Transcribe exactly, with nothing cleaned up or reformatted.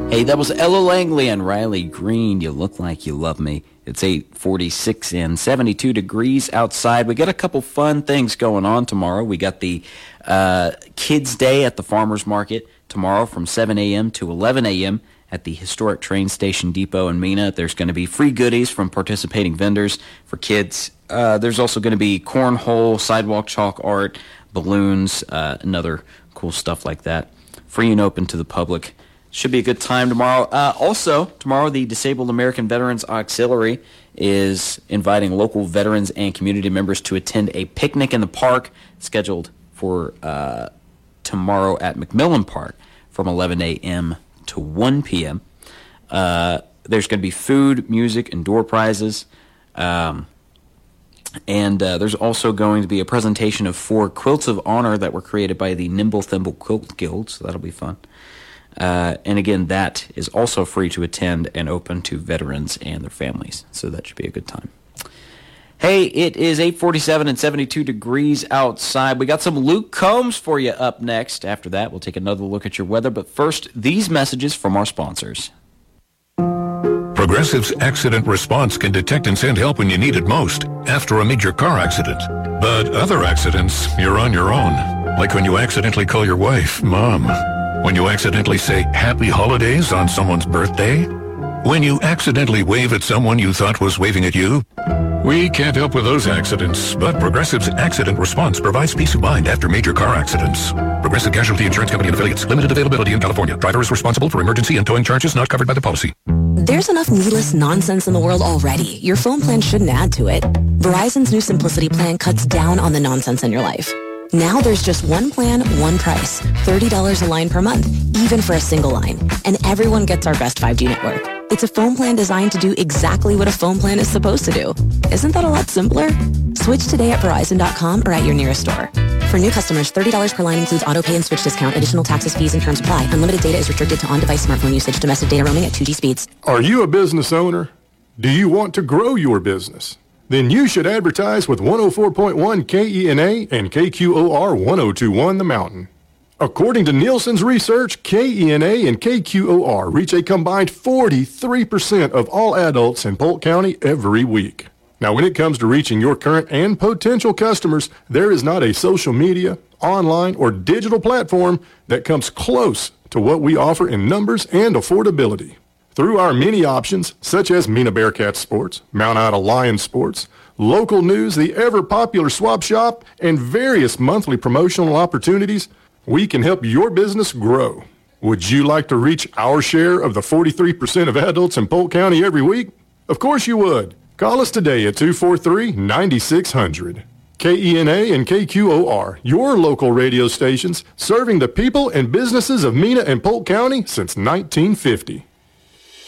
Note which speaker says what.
Speaker 1: Hey, that was Ella Langley and Riley Green. You look like you love me. It's eight forty-six and seventy-two degrees outside. We got a couple fun things going on tomorrow. We got the uh, Kids Day at the Farmers Market tomorrow from seven a.m. to eleven a.m. at the historic train station depot in Mena. There's going to be free goodies from participating vendors for kids. Uh, there's also going to be cornhole, sidewalk chalk art, balloons, uh, and other cool stuff like that. Free and open to the public. Should be a good time tomorrow. Uh, also, tomorrow the Disabled American Veterans Auxiliary is inviting local veterans and community members to attend a picnic in the park scheduled for uh, tomorrow at McMillan Park from eleven a.m. to one p.m. Uh, there's going to be food, music, and door prizes. Um, and uh, there's also going to be a presentation of four quilts of honor that were created by the Nimble Thimble Quilt Guild, so that'll be fun. Uh, and again, that is also free to attend and open to veterans and their families. So that should be a good time. Hey, it is eight forty-seven and seventy-two degrees outside. We got some Luke Combs for you up next. After that, we'll take another look at your weather. But first, these messages from our sponsors.
Speaker 2: Progressive's Accident Response can detect and send help when you need it most, after a major car accident. But other accidents, you're on your own. Like when you accidentally call your wife Mom. When you accidentally say happy holidays on someone's birthday? When you accidentally wave at someone you thought was waving at you? We can't help with those accidents, but Progressive's Accident Response provides peace of mind after major car accidents. Progressive Casualty Insurance Company and Affiliates. Limited availability in California. Driver is responsible for emergency and towing charges not covered by the policy.
Speaker 3: There's enough needless nonsense in the world already. Your phone plan shouldn't add to it. Verizon's new Simplicity plan cuts down on the nonsense in your life. Now there's just one plan, one price. thirty dollars a line per month, even for a single line. And everyone gets our best five G network. It's a phone plan designed to do exactly what a phone plan is supposed to do. Isn't that a lot simpler? Switch today at Verizon dot com or at your nearest store. For new customers, thirty dollars per line includes auto pay and switch discount. Additional taxes, fees, and terms apply. Unlimited data is restricted to on-device smartphone usage. Domestic data roaming at two G speeds.
Speaker 4: Are you a business owner? Do you want to grow your business? Then you should advertise with one oh four point one K E N A and K Q O R one oh two point one The Mountain. According to Nielsen's research, K E N A and K Q O R reach a combined forty-three percent of all adults in Polk County every week. Now, when it comes to reaching your current and potential customers, there is not a social media, online, or digital platform that comes close to what we offer in numbers and affordability. Through our many options, such as Mena Bearcat Sports, Mount Ida Lion Sports, local news, the ever-popular Swap Shop, and various monthly promotional opportunities, we can help your business grow. Would you like to reach our share of the forty-three percent of adults in Polk County every week? Of course you would. Call us today at two four three, nine six zero zero. K E N A and K Q O R, your local radio stations, serving the people and businesses of Mena and Polk County since nineteen fifty.